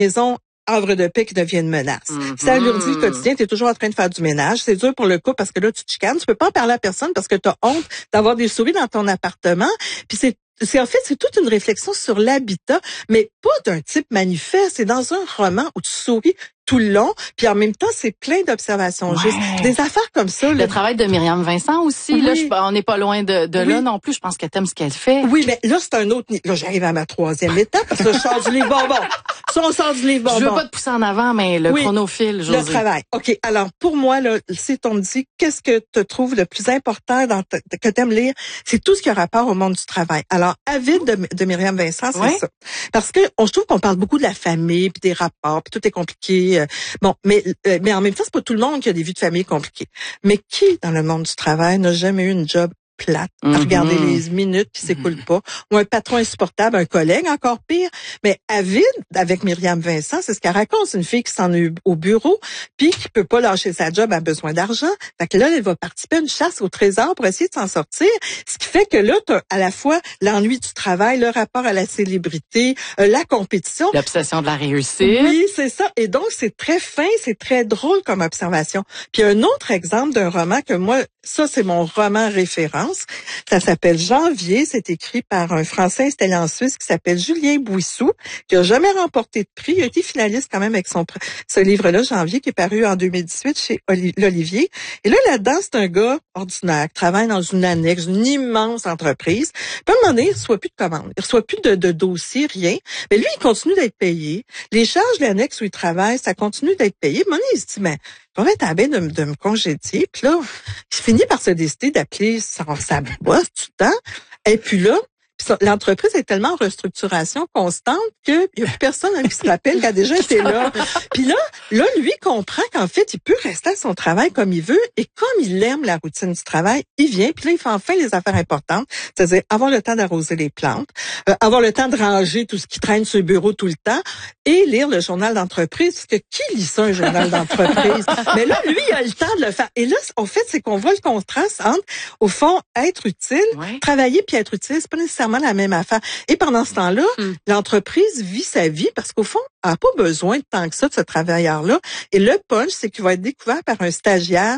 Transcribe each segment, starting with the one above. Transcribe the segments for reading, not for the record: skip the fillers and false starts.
maison havre de paix qui devient une menace. Ça alourdit le quotidien, tu es toujours en train de faire du ménage. C'est dur pour le couple parce que là, tu te chicanes. Tu peux pas en parler à personne parce que tu as honte d'avoir des souris dans ton appartement. Puis c'est toute une réflexion sur l'habitat, mais pas d'un type manifeste. C'est dans un roman où tu souris tout le long, puis en même temps, c'est plein d'observations justes. Des affaires comme ça. Le travail de Myriam Vincent aussi, oui. là, on n'est pas loin de là non plus. Je pense que t'aimes ce qu'elle fait. Oui, mais là, c'est un autre... Là, j'arrive à ma 3e étape parce que je sors du livre bonbon. Ça, on sort du livre bonbon. Je veux pas te pousser en avant, mais le chronophile, Josée. Le travail. OK. Alors, pour moi, là, si on me dit qu'est-ce que tu trouves le plus important que t'aimes lire, c'est tout ce qui a rapport au monde du travail. Alors, Avide de Myriam Vincent, c'est ça. Parce que je trouve qu'on parle beaucoup de la famille, puis des rapports, puis tout est compliqué. Bon, mais en même temps, c'est pas tout le monde qui a des vies de famille compliquées. Mais qui, dans le monde du travail, n'a jamais eu une job plate, à regarder les minutes qui s'écoulent pas, ou un patron insupportable, un collègue encore pire. Mais Avide, avec Myriam Vincent, c'est ce qu'elle raconte. C'est une fille qui s'en est au bureau, puis qui peut pas lâcher sa job, a besoin d'argent. Fait que là, elle va participer à une chasse au trésor pour essayer de s'en sortir. Ce qui fait que là, t'as à la fois l'ennui du travail, le rapport à la célébrité, la compétition. L'obsession de la réussite. Oui, c'est ça. Et donc, c'est très fin, c'est très drôle comme observation. Puis un autre exemple d'un roman que moi, ça, c'est mon roman référence. Ça s'appelle Janvier. C'est écrit par un Français installé en Suisse qui s'appelle Julien Bouissou, qui a jamais remporté de prix. Il a été finaliste quand même avec ce livre-là, Janvier, qui est paru en 2018 chez l'Olivier. Et là-dedans, c'est un gars ordinaire qui travaille dans une annexe, une immense entreprise. Puis à un moment donné, il reçoit plus de commandes. Il reçoit plus de dossiers, rien. Mais lui, il continue d'être payé. Les charges de l'annexe où il travaille, ça continue d'être payé. À un moment donné, il se dit, mais on va être à de me congédier. Puis là, il finit par se décider d'appeler sa boss tout le temps. Et puis là, l'entreprise est tellement en restructuration constante qu'il y a plus personne qui se rappelle qu'il a déjà été là. Puis là, lui comprend qu'en fait, il peut rester à son travail comme il veut. Et comme il aime la routine du travail, il vient. Puis là, il fait enfin les affaires importantes. C'est-à-dire avoir le temps d'arroser les plantes, avoir le temps de ranger tout ce qui traîne sur le bureau tout le temps et lire le journal d'entreprise. Parce que qui lit ça, un journal d'entreprise? Mais là, lui, il a le temps de le faire. Et là, en fait, c'est qu'on voit le contraste entre, au fond, être utile, travailler puis être utile. C'est pas nécessairement la même affaire. Et pendant ce temps-là, l'entreprise vit sa vie parce qu'au fond, elle n'a pas besoin de tant que ça de ce travailleur-là. Et le punch, c'est qu'il va être découvert par un stagiaire.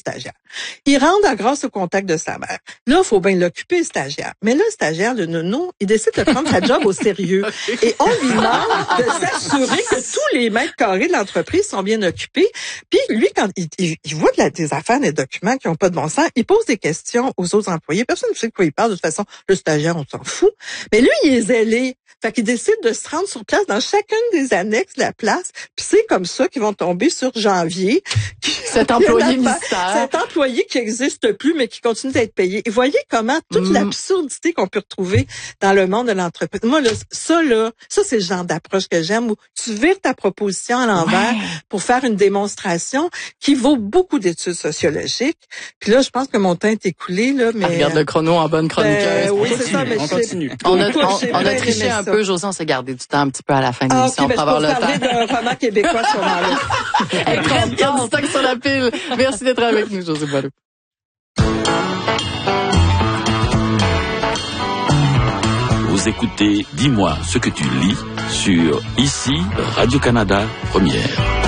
Il rentre grâce au contact de sa mère. Là, il faut bien l'occuper, le stagiaire. Mais là, le stagiaire, le nono, il décide de prendre sa job au sérieux. Et on lui demande de s'assurer que tous les mètres carrés de l'entreprise sont bien occupés. Puis lui, quand il voit des affaires, des documents qui n'ont pas de bon sens, il pose des questions aux autres employés. Personne ne sait de quoi il parle. De toute façon, le stagiaire, on s'en fout. Mais lui, il est zélé. Fait qu'il décide de se rendre sur place dans chacune des annexes de la place. Puis c'est comme ça qu'ils vont tomber sur Janvier. Cet employé mystère. Cet employé qui n'existe plus, mais qui continue d'être payé. Et voyez comment toute l'absurdité qu'on peut retrouver dans le monde de l'entreprise. Moi, là, ça, c'est le genre d'approche que j'aime, où tu vires ta proposition à l'envers pour faire une démonstration qui vaut beaucoup d'études sociologiques. Puis là, je pense que mon temps est écoulé, là, mais... regarde le chrono en bonne chroniqueuse. Oui, c'est ça, mais on continue. On a triché un peu, Josée, on s'est gardé du temps un petit peu à la fin de l'émission pour avoir le temps. Je peux parler d'un roman québécois sur Elle reste bien du stock sur la pile. Merci d'être avec nous, Josée Boileau. Vous écoutez Dis-moi ce que tu lis sur ici Radio-Canada Première.